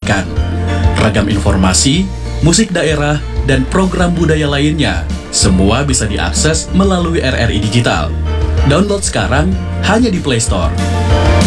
lewatkan. Ragam informasi, musik daerah, dan program budaya lainnya, semua bisa diakses melalui RRI Digital. Download sekarang hanya di Play Store.